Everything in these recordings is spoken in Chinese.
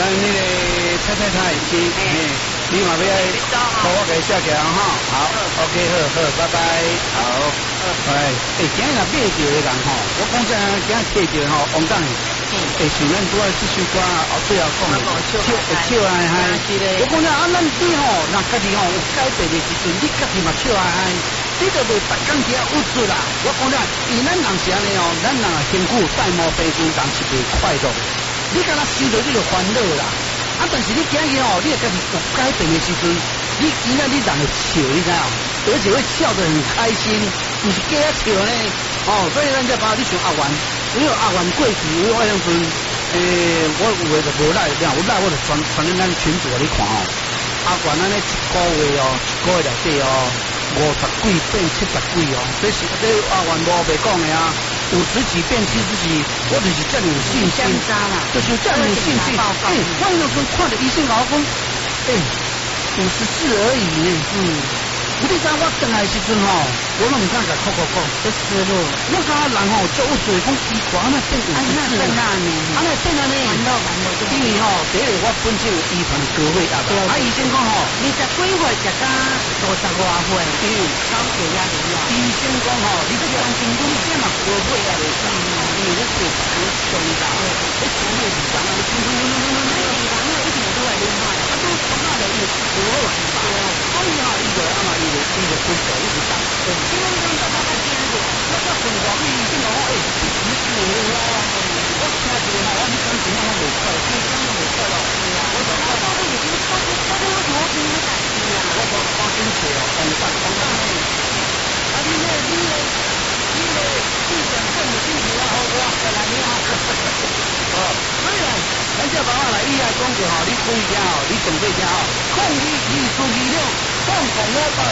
咱那个太是，你嘛要帮我给写起来哈。好 ，OK， 好，拜拜。好，今日若买着的人吼，我讲真，今日摕着吼，王党，会想咱拄仔这首歌后最后讲的，笑嗨嗨。我讲真，咱你吼，若家己吼有改变的时阵，你家己嘛笑嗨嗨。你就袂白讲起有出啦。我讲真，以咱人是安尼哦，咱人辛苦戴帽悲伤，人是袂快乐。你敢若受到你就烦恼啦。但是你今日哦，你家己有改变的时阵，你今仔你人会笑，你知影？而且会笑得很开心，不是假笑呢。所以咱才把你想阿元，因为阿元过去我迄阵，我有诶就无赖，有赖我就传恁咱群主你看哦。阿元安尼一个月内底50几变70几哦，这是阿元无白讲的啊。50几变70几，我就是这么有信心，就是这么有信心。我那时候看着医生跟我讲，54而已呢。你知我回来时阵吼，我拢唔敢甲哭，这思路。我感觉人吼做有做，讲奇怪，安尼变54呢？安尼变安尼？因为吼，第一我本身有遗传高血压，医生讲吼，20几岁食到50多岁，高血压的药。医生讲吼，你这当心你这嘛高血压的，因为你血糖上高，你血糖是上啊，一点都会厉害，都从那里有高血压，所以吼，伊就伊就分手一直打，因为大家惊着，我叫生活医生讲你是我听一个我你讲什么我袂快，你讲我袂快咯，我讲我已经我花钱找红蛋，你想挣的钱啊，我再来你啊，所以咱这爸爸来以来讲过吼，你开车吼，你准备车吼，022426。控红摸版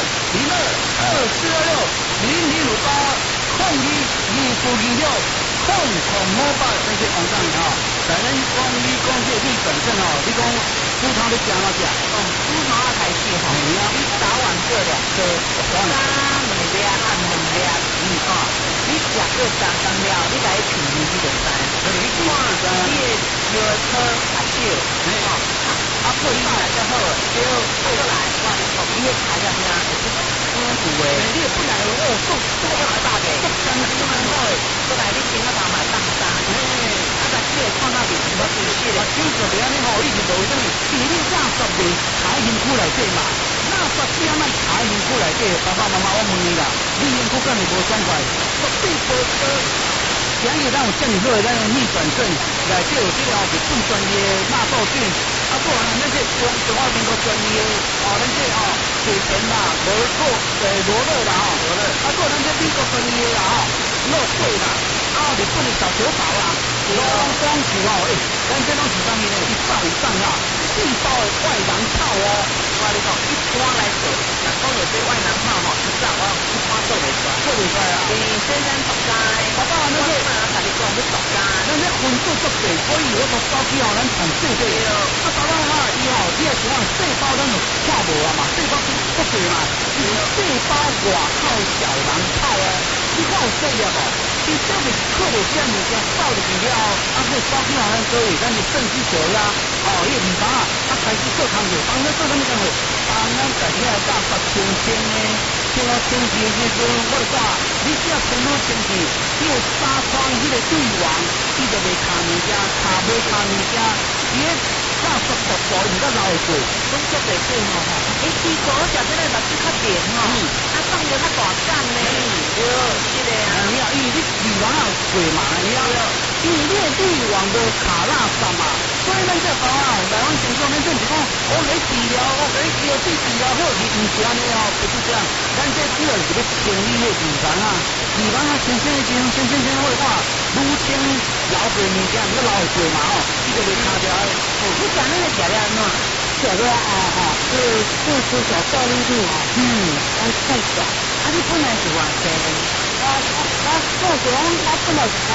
0224260058022426控红摸版，这些网站哈，咱讲你讲这绿转正哦，你讲猪汤你加哪只？猪汤啊开始吼，你早晚各2颗，3两按2粒，你食过3了，你来品味你就知。你看，你的药汤啊少，配饭来就好，就过来，你也开了呀，有诶，你也不来做大的，做香菇蛮好诶，过来你先我打买当单，但是你看那边我最细的，就是别安尼吼，你是无啥物，因为你30年茶园区内底嘛，那10几啊万茶园区内底，爸爸妈妈我问你啦，你园区敢会无爽快？绝对无错。今日咱有这么好的咱的逆转症，内底有这个日本专业纳豆菌，啊，不然咱这中华民国专业咱这水田啦、罗勒啦啊，不然咱这美国专业啦肉桂啦，日本的小球宝啦，拢讲是咱这拢是啥物呢？一包以上4包的外囊泡哦，我跟你讲，一般来说，若讲有这外囊泡一包一包做袂出来，啊。先生熟街，爸爸那个。甲你讲，你熟街，咱这分数足济，所以我就手机咱从细个，爸爸伊你也是讲细包咱就看无啊嘛，细包足济嘛，细包外口小囊泡你看有细粒伊这个靠着这物件倒入去了后，手机咱各位，咱就肾虚血压，伊个地方开始做工作，做什么工作？咱家己来打发清呢。清气的时阵，我就讲，你只要清好清气，你有纱窗迄个对王，伊就袂卡物件，卡袂卡物件，伊个早熟熟熟，伊较老会过，拢足袂过奇怪，我食这个目睭较甜放着较大干呢，对，是的啊。因为你绿王有过嘛，因为你的绿王无卡垃圾嘛，所以咱这包台湾情况，咱这是讲，我给治疗，治疗好，你唔是安尼不是这样。咱这主要是要清理迄地方清清的清会话，愈清老过物件，你老会过嘛伊就袂卡掉。你讲那个食了安怎？食了是小效率度太小。你本来是偌济呢？我本来是才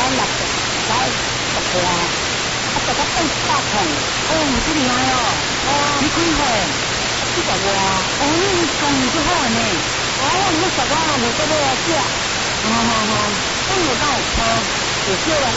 60块，大概8块。唔是厉害你几块？40外。你生意就好呢。你10块我冇得要食。有到有泡，有少人有。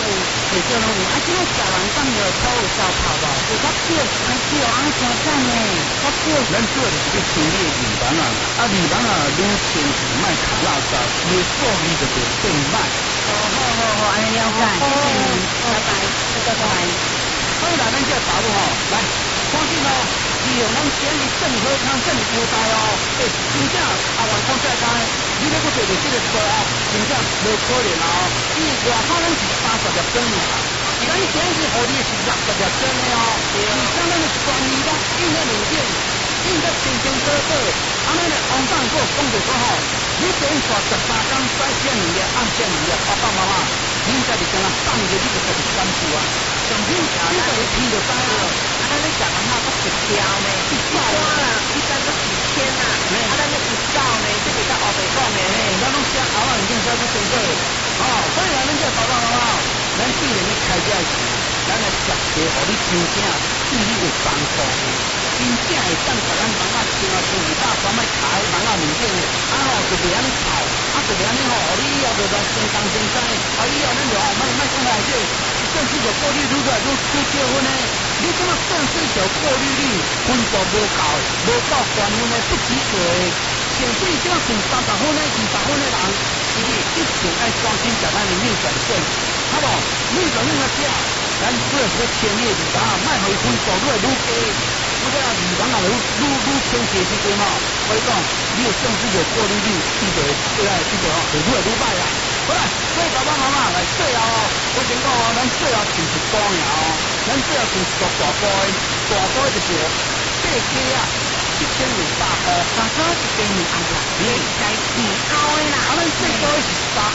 会做拢有，啊，即个食完饭就口有烧泡无，有较少，啊少，啊真赞呢，较少。 咱做就是要清理耳盲啊，啊耳盲啊，愈清洗莫卡垃圾，愈过去就会变歹。 好，安尼了解，谢谢你，拜拜，拜拜。好啦，咱这保护吼，来，赶紧哦，利用咱今日正好康正优待哦，真正啊，员工再加，你咧搁做着这个数哦，真正无可能哦，因为外口咱是30粒钟尔，而咱今日互你是60粒钟的哦，而且咱的专利讲用咧两点，用得清清楚楚，安尼咧王长给我讲着说吼，你连续13天再限2粒，按限2粒，爸爸妈妈，你家己跟他放着，你就开始关注啊。上天下你就会听就知了，啊，你食完后搁一条呢，一包啦，一单搁几千啦，啊，咱那一包呢，这个较后白讲的呢，咱拢写后啊，已经写出成个，哦，所以咱这爸爸妈妈，咱既然你开这时，咱来设计，互你真正对你有帮助的，真正会当甲咱网啊听啊听二百三摆卡喺网啊面顶的，啊吼就袂安尼吵，啊就袂安尼吼，你以后就来先当先知，啊以后咱就吼莫讲来这。正式酒过滤愈来愈少分呢？你怎么正式酒过滤率分数无够，无够高分的不及格的，相对这样剩30分的、20分的人，伊一定爱专心在咱的逆转线，好不？逆转线个只，咱做是要签约二档，卖回分数愈来愈低，如果二档啊愈清晰时阵吼，我讲你有正式酒过滤率，伊就会来就愈来愈歹啦。好啦，所以爸爸妈妈来最后哦，我先讲哦，咱最后是高呀哦，咱最后是大包的，大包就是8支啊，7200块，大包一斤啊，你该几高的啦？啊，咱最高是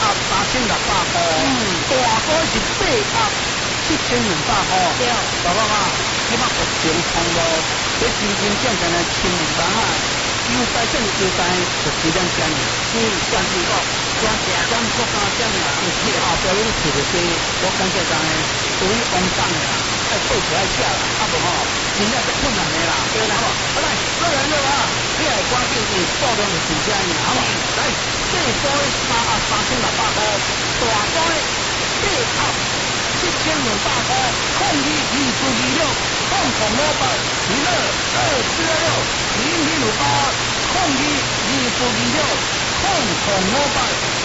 3600块，大包是8盒7200块，对，爸爸妈妈，即马疫情通路，这真真正正的清理房啊，优待正优待就几两钱，像是讲。咱国家这样就是后边你找着些，我感觉讲呢，属于王党的啦，爱做起来下啦，啊无吼，真正是困难的啦，对啦，好来，个人的话，你来关键是数量的增加呢，好嘛？来，这波的3盒3600块，大波的8盒7200块，控制2426，控控老板022426，0058，控制2426。控控老板。